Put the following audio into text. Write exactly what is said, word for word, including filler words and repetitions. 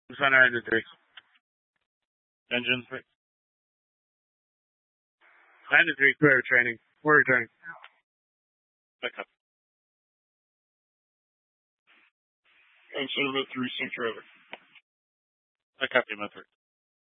Center engine three. Engine three. Engine three, clear training. We're returning. Back up. Engine three, six, over. I copy, my three.